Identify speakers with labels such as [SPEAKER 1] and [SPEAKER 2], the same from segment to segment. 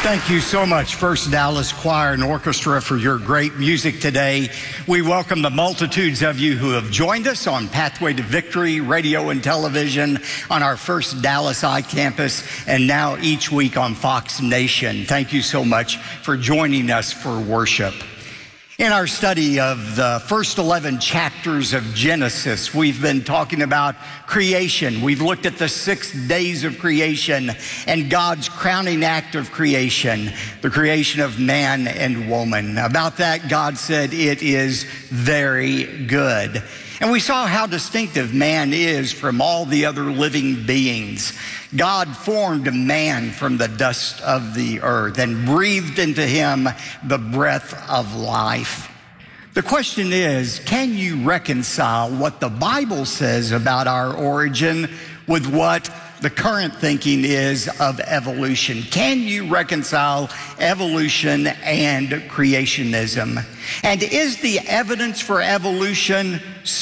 [SPEAKER 1] Thank you so much, First Dallas Choir and Orchestra, for your great music today. We welcome the multitudes of you who have joined us on Pathway to Victory, radio and television, on our First Dallas iCampus, and now each week on Fox Nation. Thank you so much for joining us for worship. In our study of the first 11 chapters of Genesis, we've been talking about creation. We've looked at the 6 days of creation and God's crowning act of creation, the creation of man and woman. About that, God said, "It is very good." And we saw how distinctive man is from all the other living beings. God formed man from the dust of the earth and breathed into him the breath of life. The question is, can you reconcile what the Bible says about our origin with what the current thinking is of evolution? Can you reconcile evolution and creationism? And is the evidence for evolution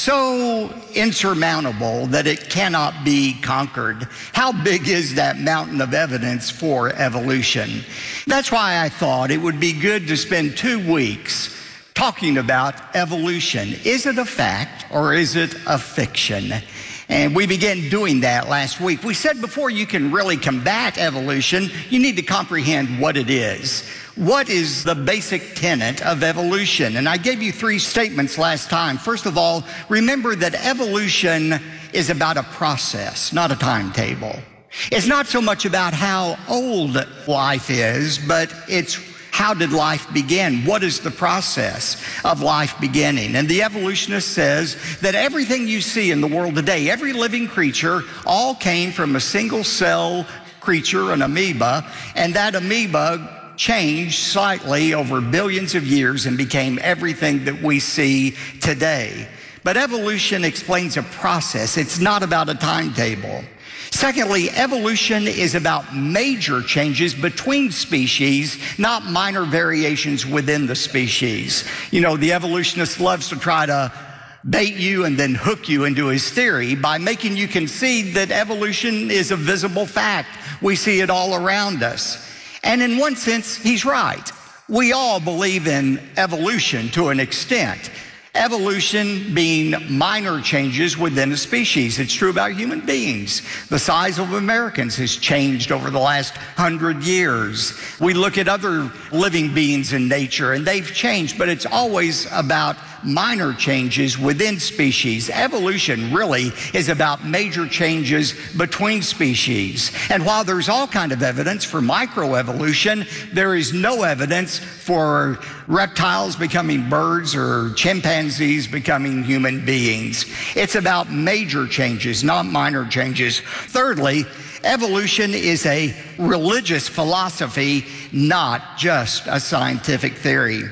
[SPEAKER 1] so insurmountable that it cannot be conquered? How big is that mountain of evidence for evolution? That's why I thought it would be good to spend 2 weeks talking about evolution. Is it a fact or is it a fiction? And we began doing that last week. We said before you can really combat evolution, you need to comprehend what it is. What is the basic tenet of evolution? And I gave you 3 statements last time. First of all, remember that evolution is about a process, not a timetable. It's not so much about how old life is, but it's how did life begin? What is the process of life beginning? And the evolutionist says that everything you see in the world today, every living creature, all came from a single cell creature, an amoeba, and that amoeba changed slightly over billions of years and became everything that we see today. But evolution explains a process. It's not about a timetable. Secondly, evolution is about major changes between species, not minor variations within the species. You know, the evolutionist loves to try to bait you and then hook you into his theory by making you concede that evolution is a visible fact. We see it all around us. And in one sense, he's right. We all believe in evolution to an extent. Evolution being minor changes within a species. It's true about human beings. The size of Americans has changed over the last 100 years. We look at other living beings in nature and they've changed, but it's always about minor changes within species. Evolution really is about major changes between species. And while there's all kind of evidence for microevolution, there is no evidence for reptiles becoming birds or chimpanzees becoming human beings. It's about major changes, not minor changes. Thirdly, evolution is a religious philosophy, not just a scientific theory.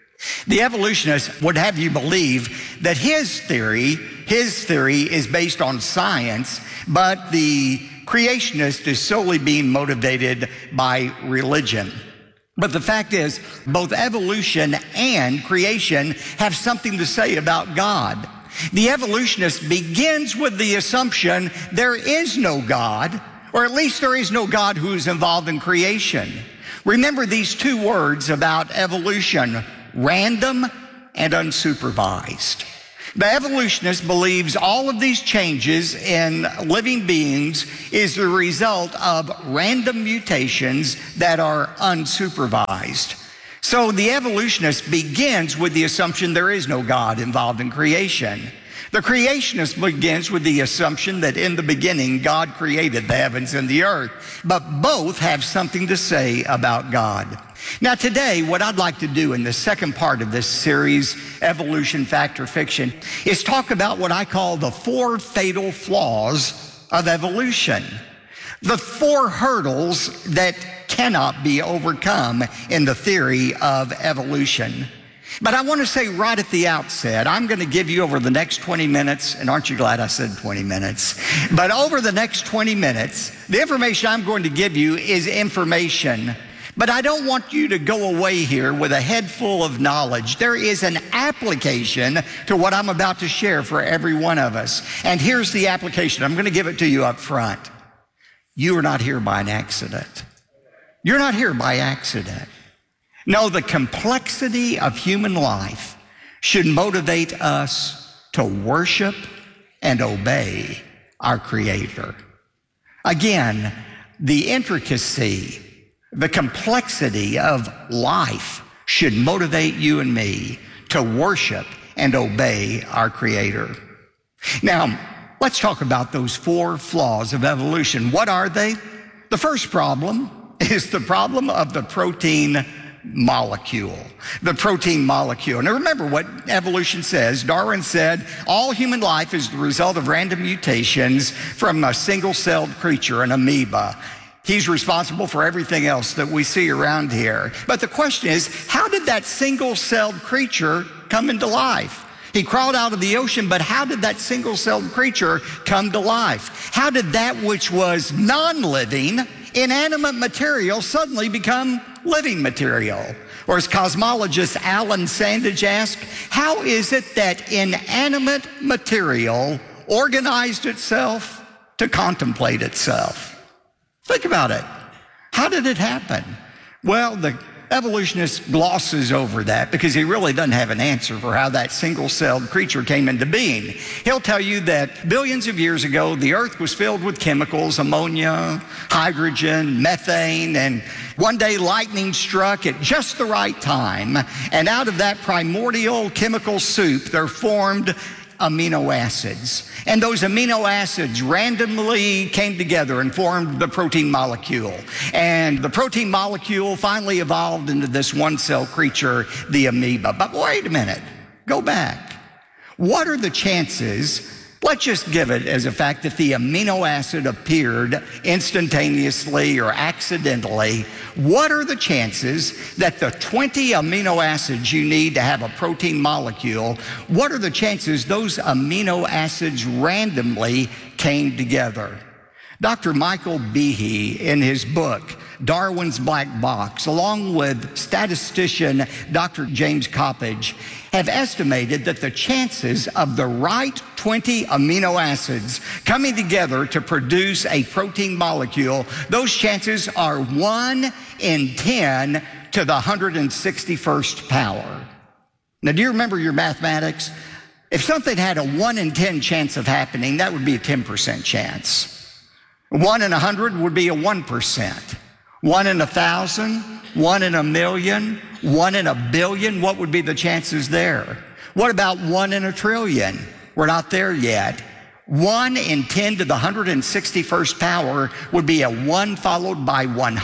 [SPEAKER 1] The evolutionist would have you believe that his theory is based on science, but the creationist is solely being motivated by religion. But the fact is, both evolution and creation have something to say about God. The evolutionist begins with the assumption there is no God, or at least there is no God who is involved in creation. Remember these 2 words about evolution: random and unsupervised. The evolutionist believes all of these changes in living beings is the result of random mutations that are unsupervised. So the evolutionist begins with the assumption there is no God involved in creation. The creationist begins with the assumption that in the beginning, God created the heavens and the earth, but both have something to say about God. Now today, what I'd like to do in the second part of this series, Evolution, Fact or Fiction, is talk about what I call the 4 fatal flaws of evolution. The 4 hurdles that cannot be overcome in the theory of evolution. But I want to say right at the outset, I'm going to give you over the next 20 minutes, and aren't you glad I said 20 minutes? But over the next 20 minutes, the information I'm going to give you is information. But I don't want you to go away here with a head full of knowledge. There is an application to what I'm about to share for every one of us. And here's the application. I'm going to give it to you up front. You are not here by an accident. You're not here by accident. No, the complexity of human life should motivate us to worship and obey our Creator. Again, the intricacy, the complexity of life should motivate you and me to worship and obey our Creator. Now, let's talk about those 4 flaws of evolution. What are they? The first problem is the problem of the protein molecule. The protein molecule. Now remember what evolution says. Darwin said all human life is the result of random mutations from a single-celled creature, an amoeba. He's responsible for everything else that we see around here. But the question is, how did that single-celled creature come into life? He crawled out of the ocean, but how did that single-celled creature come to life? How did that which was non-living, inanimate material suddenly become living material? Or as cosmologist Alan Sandage asked, how is it that inanimate material organized itself to contemplate itself? Think about it. How did it happen? Well, the evolutionist glosses over that because he really doesn't have an answer for how that single-celled creature came into being. He'll tell you that billions of years ago, the earth was filled with chemicals, ammonia, hydrogen, methane, and one day lightning struck at just the right time, and out of that primordial chemical soup, there formed amino acids. And those amino acids randomly came together and formed the protein molecule. And the protein molecule finally evolved into this one-cell creature, the amoeba. But wait a minute, go back. What are the chances, let's just give it as a fact, that the amino acid appeared instantaneously or accidentally? What are the chances that the 20 amino acids you need to have a protein molecule, what are the chances those amino acids randomly came together? Dr. Michael Behe, in his book, Darwin's Black Box, along with statistician Dr. James Coppage, have estimated that the chances of the right 20 amino acids coming together to produce a protein molecule, those chances are 1 in 10 to the 161st power. Now, do you remember your mathematics? If something had a 1 in 10 chance of happening, that would be a 10% chance. 1 in 100 would be a 1%. 1 in 1,000, 1 in 1,000,000, 1 in 1,000,000,000, what would be the chances there? What about 1 in 1,000,000,000,000? We're not there yet. 1 in 10 to the 161st power would be a 1 followed by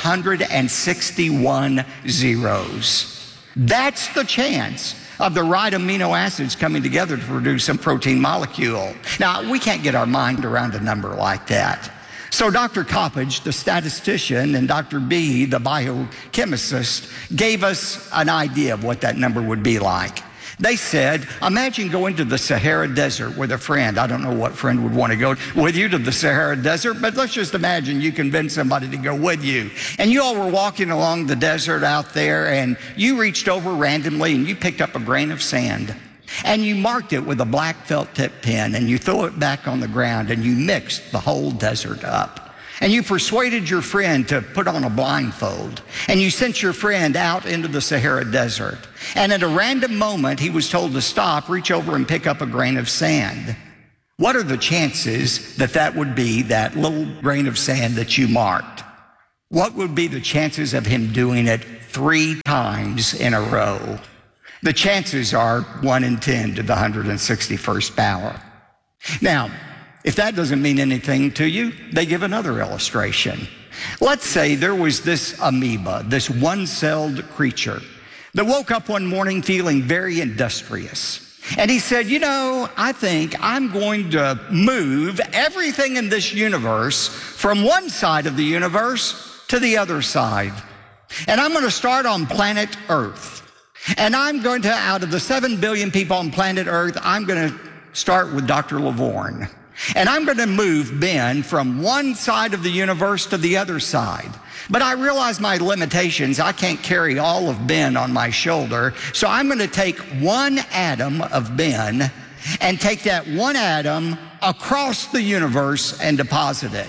[SPEAKER 1] 161 zeros. That's the chance of the right amino acids coming together to produce a protein molecule. Now, we can't get our mind around a number like that. So Dr. Coppage, the statistician, and Dr. B, the biochemist, gave us an idea of what that number would be like. They said, imagine going to the Sahara Desert with a friend. I don't know what friend would want to go with you to the Sahara Desert, but let's just imagine you convinced somebody to go with you. And you all were walking along the desert out there, and you reached over randomly and you picked up a grain of sand. And you marked it with a black felt tip pen, and you throw it back on the ground, and you mixed the whole desert up. And you persuaded your friend to put on a blindfold, and you sent your friend out into the Sahara Desert. And at a random moment, he was told to stop, reach over, and pick up a grain of sand. What are the chances that that would be that little grain of sand that you marked? What would be the chances of him doing it 3 times in a row? The chances are 1 in 10 to the 161st power. Now, if that doesn't mean anything to you, they give another illustration. Let's say there was this amoeba, this one-celled creature, that woke up one morning feeling very industrious. And he said, I think I'm going to move everything in this universe from one side of the universe to the other side. And I'm going to start on planet Earth. And I'm going to, out of the 7 billion people on planet Earth, I'm going to start with Dr. Lavorne. And I'm going to move Ben from one side of the universe to the other side. But I realize my limitations. I can't carry all of Ben on my shoulder. So I'm going to take one atom of Ben and take that one atom across the universe and deposit it.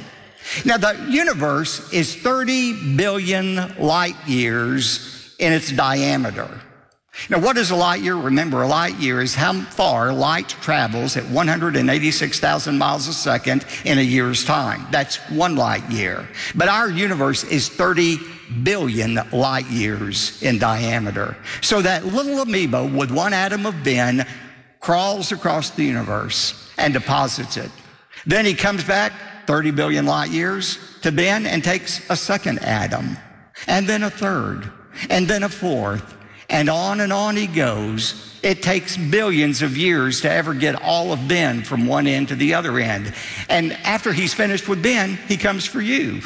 [SPEAKER 1] Now, the universe is 30 billion light years in its diameter. Now, what is a light year? Remember, a light year is how far light travels at 186,000 miles a second in a year's time. That's 1 light year. But our universe is 30 billion light years in diameter. So that little amoeba with 1 atom of Ben crawls across the universe and deposits it. Then he comes back 30 billion light years to Ben and takes a second atom, and then a third, and then a fourth. And on he goes. It takes billions of years to ever get all of Ben from one end to the other end. And after he's finished with Ben, he comes for you.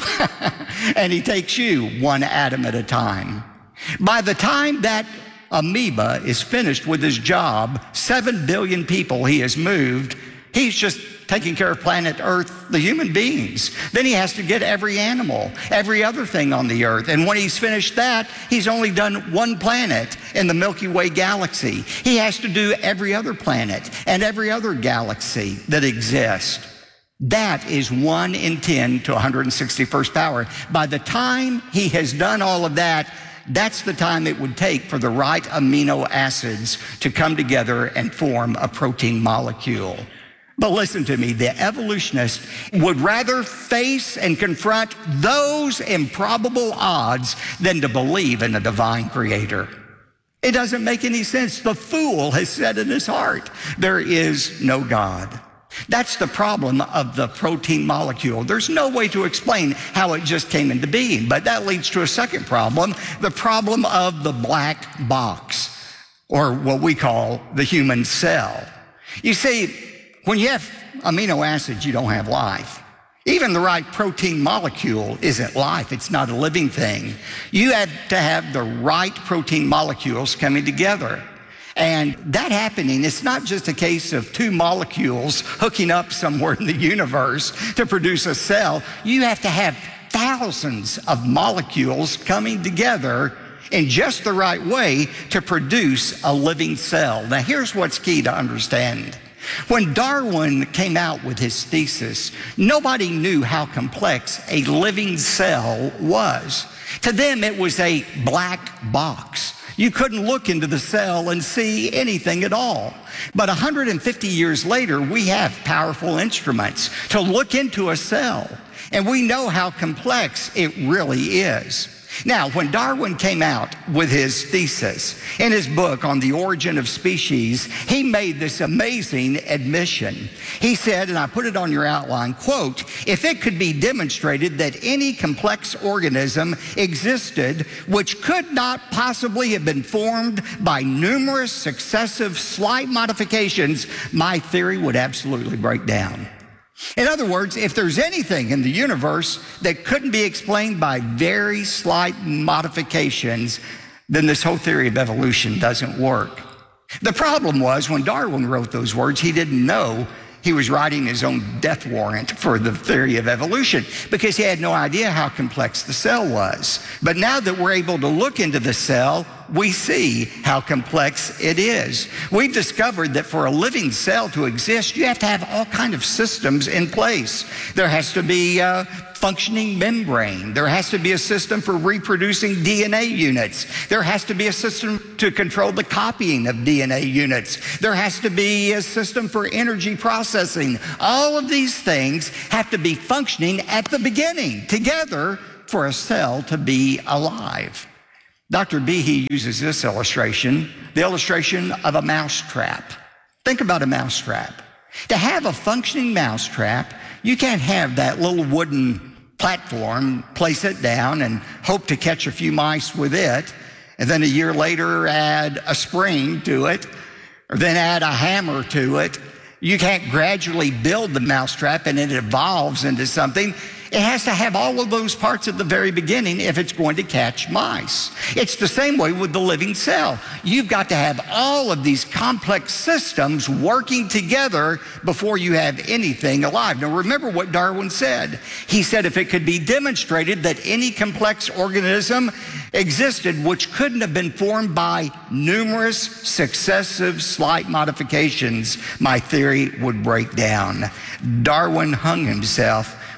[SPEAKER 1] And he takes you 1 atom at a time. By the time that amoeba is finished with his job, 7 billion people he has moved. He's just taking care of planet Earth, the human beings. Then he has to get every animal, every other thing on the earth. And when he's finished that, he's only done 1 planet in the Milky Way galaxy. He has to do every other planet and every other galaxy that exists. That is 1 in 10 to 161st power. By the time he has done all of that, that's the time it would take for the right amino acids to come together and form a protein molecule. But listen to me, the evolutionist would rather face and confront those improbable odds than to believe in a divine creator. It doesn't make any sense. The fool has said in his heart, there is no God. That's the problem of the protein molecule. There's no way to explain how it just came into being. But that leads to a second problem, the problem of the black box, or what we call the human cell. You see, when you have amino acids, you don't have life. Even the right protein molecule isn't life. It's not a living thing. You have to have the right protein molecules coming together. And that happening, it's not just a case of 2 molecules hooking up somewhere in the universe to produce a cell. You have to have thousands of molecules coming together in just the right way to produce a living cell. Now, here's what's key to understand. When Darwin came out with his thesis, nobody knew how complex a living cell was. To them, it was a black box. You couldn't look into the cell and see anything at all. But 150 years later, we have powerful instruments to look into a cell, and we know how complex it really is. Now, when Darwin came out with his thesis in his book on the origin of species, he made this amazing admission. He said, and I put it on your outline, quote, if it could be demonstrated that any complex organism existed which could not possibly have been formed by numerous successive slight modifications, my theory would absolutely break down. In other words, if there's anything in the universe that couldn't be explained by very slight modifications, then this whole theory of evolution doesn't work. The problem was when Darwin wrote those words, he didn't know he was writing his own death warrant for the theory of evolution because he had no idea how complex the cell was. But now that we're able to look into the cell, we see how complex it is. We've discovered that for a living cell to exist, you have to have all kinds of systems in place. There has to be a functioning membrane. There has to be a system for reproducing DNA units. There has to be a system to control the copying of DNA units. There has to be a system for energy processing. All of these things have to be functioning at the beginning together for a cell to be alive. Dr. Behe uses this illustration, the illustration of a mousetrap. Think about a mousetrap. To have a functioning mousetrap, you can't have that little wooden platform, place it down and hope to catch a few mice with it, and then a year later add a spring to it, or then add a hammer to it. You can't gradually build the mousetrap and it evolves into something. It has to have all of those parts at the very beginning if it's going to catch mice. It's the same way with the living cell. You've got to have all of these complex systems working together before you have anything alive. Now remember what Darwin said. He said if it could be demonstrated that any complex organism existed which couldn't have been formed by numerous successive slight modifications, my theory would break down. Darwin hung himself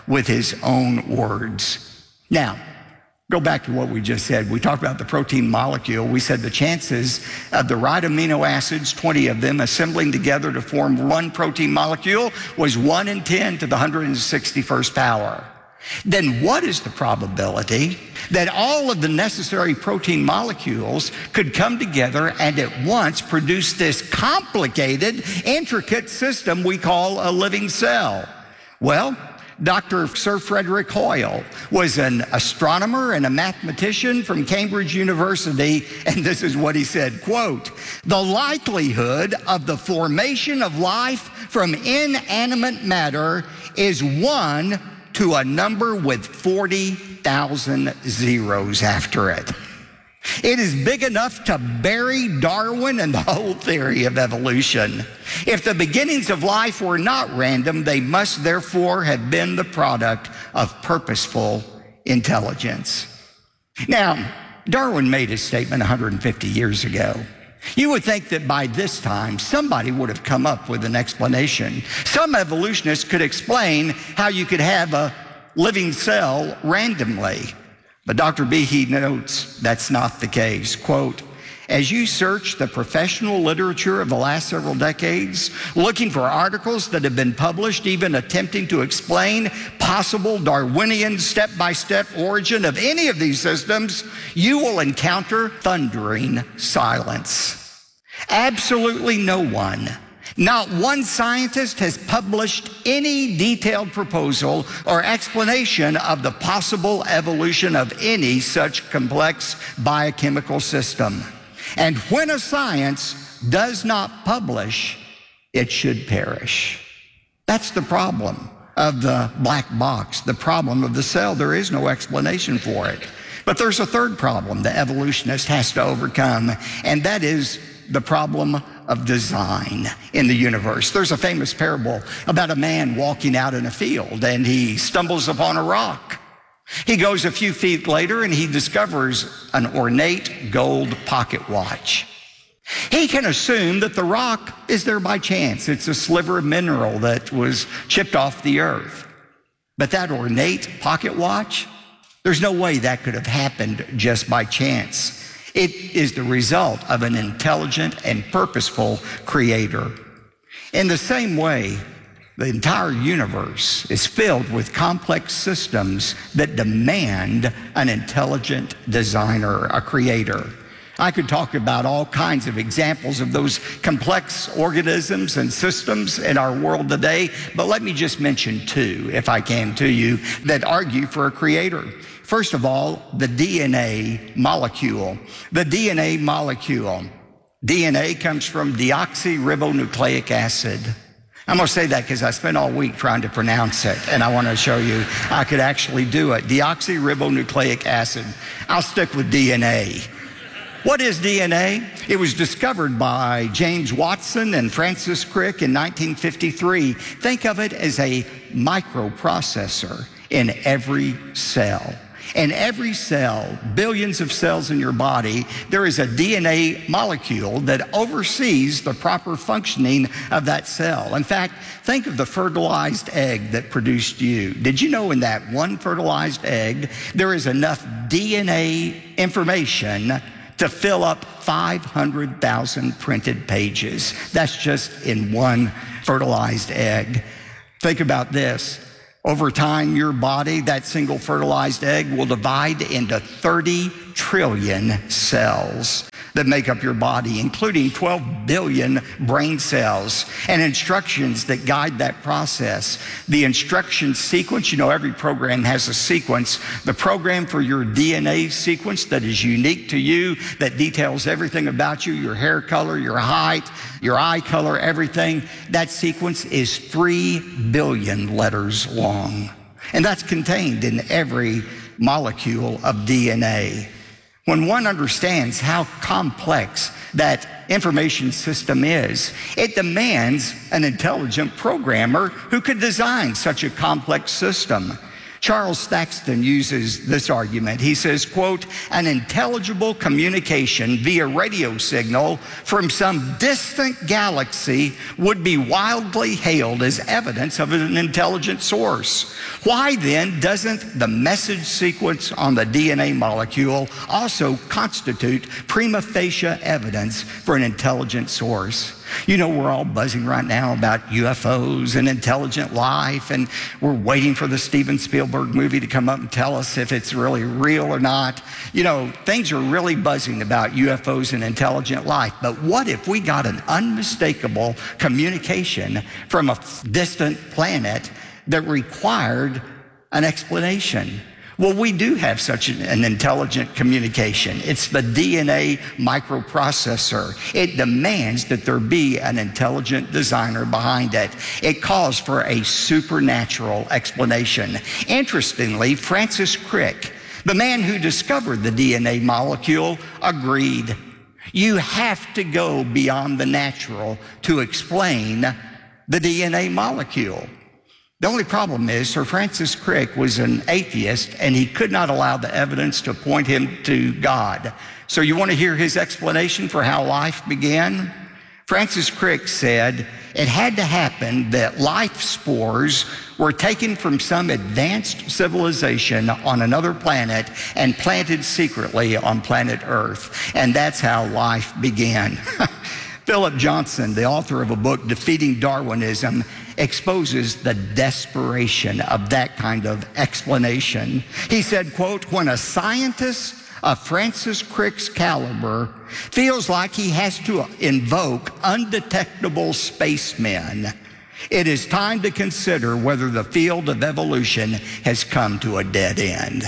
[SPEAKER 1] with his own words. Now, go back to what we just said. We talked about the protein molecule. We said the chances of the right amino acids, 20 of them, assembling together to form one protein molecule was 1 in 10 to the 161st power. Then what is the probability that all of the necessary protein molecules could come together and at once produce this complicated, intricate system we call a living cell? Well, Dr. Sir Frederick Hoyle was an astronomer and a mathematician from Cambridge University, and this is what he said, quote, "The likelihood of the formation of life from inanimate matter is 1 to a number with 40,000 zeros after it. It is big enough to bury Darwin and the whole theory of evolution. If the beginnings of life were not random, they must therefore have been the product of purposeful intelligence." Now, Darwin made his statement 150 years ago. You would think that by this time, somebody would have come up with an explanation. Some evolutionists could explain how you could have a living cell randomly. But Dr. Behe notes that's not the case. Quote, "As you search the professional literature of the last several decades, looking for articles that have been published, even attempting to explain possible Darwinian step-by-step origin of any of these systems, you will encounter thundering silence. Absolutely no one, not one scientist has published any detailed proposal or explanation of the possible evolution of any such complex biochemical system. And when a science does not publish, it should perish." That's the problem of the black box, the problem of the cell. There is no explanation for it. But there's a third problem the evolutionist has to overcome, and that is the problem of design in the universe. There's a famous parable about a man walking out in a field, and he stumbles upon a rock. He goes a few feet later, and he discovers an ornate gold pocket watch. He can assume that the rock is there by chance. It's a sliver of mineral that was chipped off the earth. But that ornate pocket watch, there's no way that could have happened just by chance. It is the result of an intelligent and purposeful creator. In the same way, the entire universe is filled with complex systems that demand an intelligent designer, a creator. I could talk about all kinds of examples of those complex organisms and systems in our world today, but let me just mention two, if I can, to you that argue for a creator. First of all, the DNA molecule. The DNA molecule. DNA comes from deoxyribonucleic acid. I'm going to say that because I spent all week trying to pronounce it, and I want to show you I could actually do it. Deoxyribonucleic acid. I'll stick with DNA. What is DNA? It was discovered by James Watson and Francis Crick in 1953. Think of it as a microprocessor in every cell. In every cell, billions of cells in your body, there is a DNA molecule that oversees the proper functioning of that cell. In fact, think of the fertilized egg that produced you. Did you know in that one fertilized egg, there is enough DNA information to fill up 500,000 printed pages? That's just in one fertilized egg. Think about this. Over time, your body, that single fertilized egg, will divide into 30 trillion cells that make up your body, including 12 billion brain cells, and instructions that guide that process. The instruction sequence, you know, every program has a sequence. The program for your DNA sequence that is unique to you, that details everything about you, your hair color, your height, your eye color, everything, that sequence is 3 billion letters long. And that's contained in every molecule of DNA. When one understands how complex that information system is, it demands an intelligent programmer who could design such a complex system. Charles Thaxton uses this argument. He says, quote, an intelligible communication via radio signal from some distant galaxy would be wildly hailed as evidence of an intelligent source. Why then doesn't the message sequence on the DNA molecule also constitute prima facie evidence for an intelligent source? You know, we're all buzzing right now about UFOs and intelligent life, and we're waiting for the Steven Spielberg movie to come up and tell us if it's really real or not. You know, things are really buzzing about UFOs and intelligent life, but what if we got an unmistakable communication from a distant planet that required an explanation? Well, we do have such an intelligent communication. It's the DNA microprocessor. It demands that there be an intelligent designer behind it. It calls for a supernatural explanation. Interestingly, Francis Crick, the man who discovered the DNA molecule, agreed. You have to go beyond the natural to explain the DNA molecule. The only problem is Sir Francis Crick was an atheist, and he could not allow the evidence to point him to God. So you want to hear his explanation for how life began? Francis Crick said it had to happen that life spores were taken from some advanced civilization on another planet and planted secretly on planet Earth. And that's how life began. Philip Johnson, the author of a book, Defeating Darwinism, exposes the desperation of that kind of explanation. He said, quote, when a scientist of Francis Crick's caliber feels like he has to invoke undetectable spacemen, it is time to consider whether the field of evolution has come to a dead end.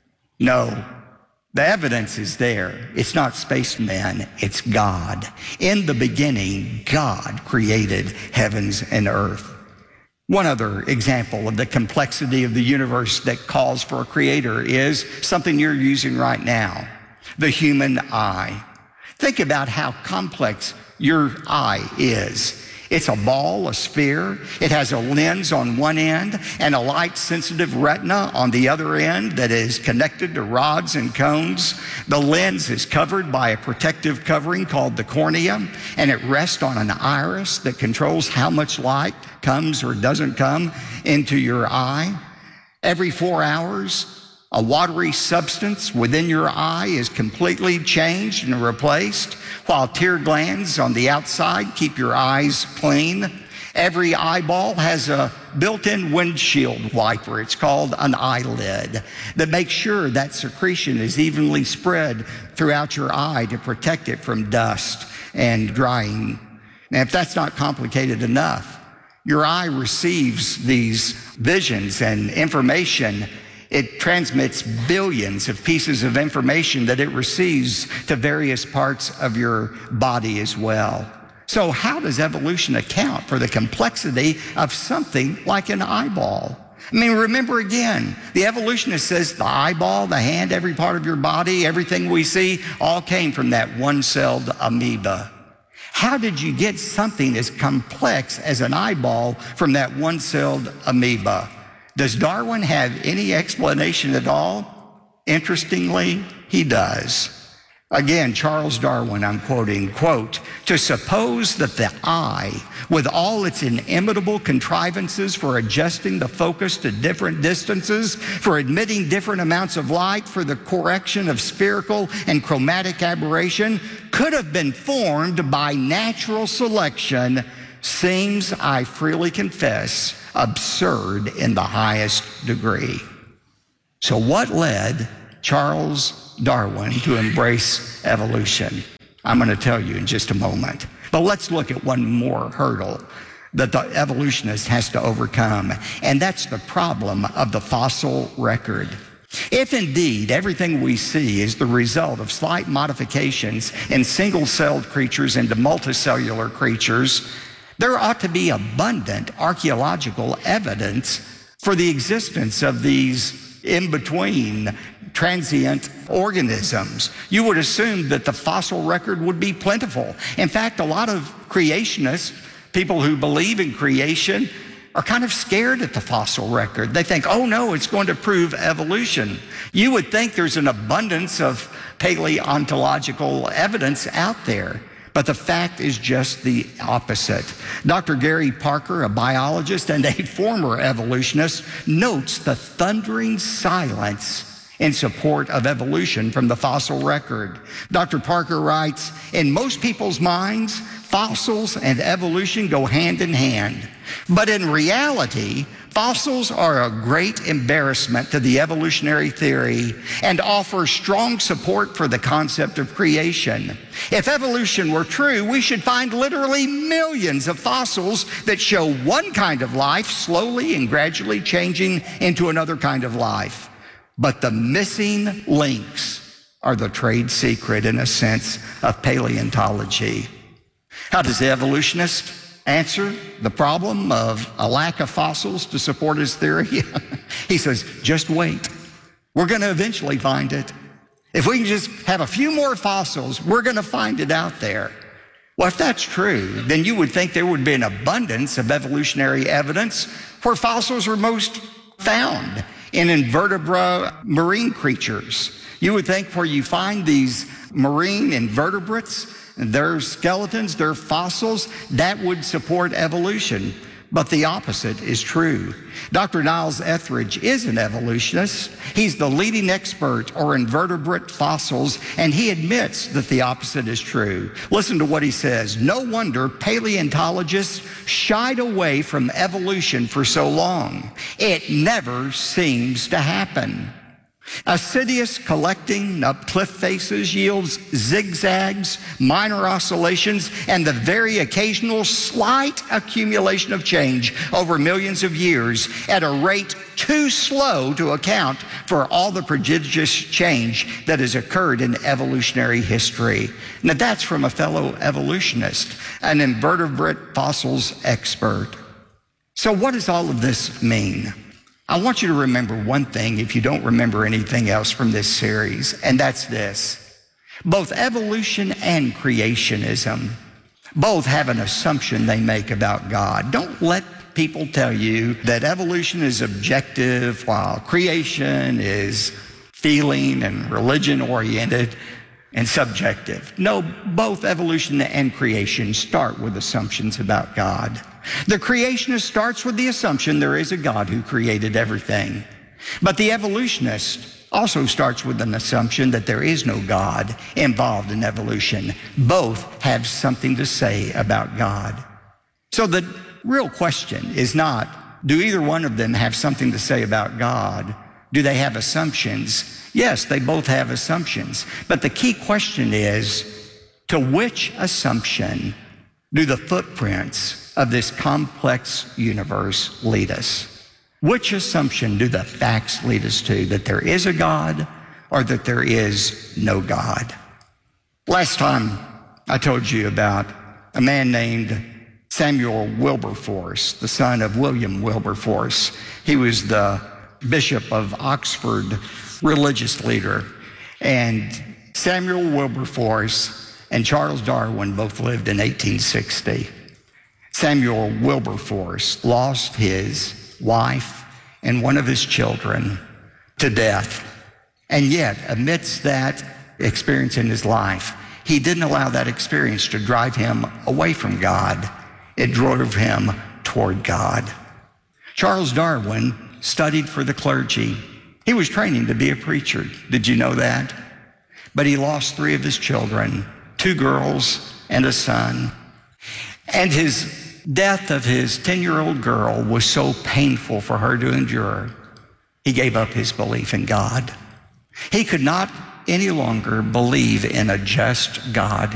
[SPEAKER 1] No. The evidence is there. It's not spacemen, it's God. In the beginning, God created heavens and earth. One other example of the complexity of the universe that calls for a creator is something you're using right now, the human eye. Think about how complex your eye is. It's a ball, a sphere. It has a lens on one end and a light-sensitive retina on the other end that is connected to rods and cones. The lens is covered by a protective covering called the cornea, and it rests on an iris that controls how much light comes or doesn't come into your eye. Every 4 hours, a watery substance within your eye is completely changed and replaced, while tear glands on the outside keep your eyes clean. Every eyeball has a built-in windshield wiper. It's called an eyelid that makes sure that secretion is evenly spread throughout your eye to protect it from dust and drying. Now, if that's not complicated enough, your eye receives these visions and information. It transmits billions of pieces of information that it receives to various parts of your body as well. So how does evolution account for the complexity of something like an eyeball? I mean, remember again, the evolutionist says the eyeball, the hand, every part of your body, everything we see, all came from that one-celled amoeba. How did you get something as complex as an eyeball from that one-celled amoeba? Does Darwin have any explanation at all? Interestingly, he does. Again, Charles Darwin, I'm quoting, quote, to suppose that the eye, with all its inimitable contrivances for adjusting the focus to different distances, for admitting different amounts of light, for the correction of spherical and chromatic aberration, could have been formed by natural selection, seems, I freely confess, absurd in the highest degree. So what led Charles Darwin to embrace evolution? I'm going to tell you in just a moment. But let's look at one more hurdle that the evolutionist has to overcome, and that's the problem of the fossil record. If indeed everything we see is the result of slight modifications in single-celled creatures into multicellular creatures, there ought to be abundant archaeological evidence for the existence of these in-between transient organisms. You would assume that the fossil record would be plentiful. In fact, a lot of creationists, people who believe in creation, are kind of scared at the fossil record. They think, oh no, it's going to prove evolution. You would think there's an abundance of paleontological evidence out there, but the fact is just the opposite. Dr. Gary Parker, a biologist and a former evolutionist, notes the thundering silence in support of evolution from the fossil record. Dr. Parker writes, in most people's minds, fossils and evolution go hand in hand. But in reality, fossils are a great embarrassment to the evolutionary theory and offer strong support for the concept of creation. If evolution were true, we should find literally millions of fossils that show one kind of life slowly and gradually changing into another kind of life. But the missing links are the trade secret, in a sense, of paleontology. How does the evolutionist answer the problem of a lack of fossils to support his theory? He says, just wait. We're going to eventually find it. If we can just have a few more fossils, we're going to find it out there. Well, if that's true, then you would think there would be an abundance of evolutionary evidence where fossils are most found, in invertebrate marine creatures. You would think where you find these marine invertebrates, their skeletons, their fossils, that would support evolution. But the opposite is true. Dr. Niles Etheridge is an evolutionist. He's the leading expert on invertebrate fossils, and he admits that the opposite is true. Listen to what he says. No wonder paleontologists shied away from evolution for so long. It never seems to happen. Assiduous collecting of cliff faces yields zigzags, minor oscillations, and the very occasional slight accumulation of change over millions of years at a rate too slow to account for all the prodigious change that has occurred in evolutionary history. Now that's from a fellow evolutionist, an invertebrate fossils expert. So what does all of this mean? I want you to remember one thing if you don't remember anything else from this series, and that's this. Both evolution and creationism, both have an assumption they make about God. Don't let people tell you that evolution is objective while creation is feeling and religion-oriented and subjective. No, both evolution and creation start with assumptions about God. The creationist starts with the assumption there is a God who created everything. But the evolutionist also starts with an assumption that there is no God involved in evolution. Both have something to say about God. So the real question is not, do either one of them have something to say about God? Do they have assumptions? Yes, they both have assumptions. But the key question is, to which assumption do the footprints of this complex universe lead us? Which assumption do the facts lead us to, that there is a God or that there is no God? Last time I told you about a man named Samuel Wilberforce, the son of William Wilberforce. He was the Bishop of Oxford religious leader. And Samuel Wilberforce and Charles Darwin both lived in 1860. Samuel Wilberforce lost his wife and one of his children to death. And yet, amidst that experience in his life, he didn't allow that experience to drive him away from God. It drove him toward God. Charles Darwin studied for the clergy. He was training to be a preacher. Did you know that? But he lost 3 of his children, 2 girls and a son. And his death of his 10-year-old girl was so painful for her to endure, he gave up his belief in God. He could not any longer believe in a just God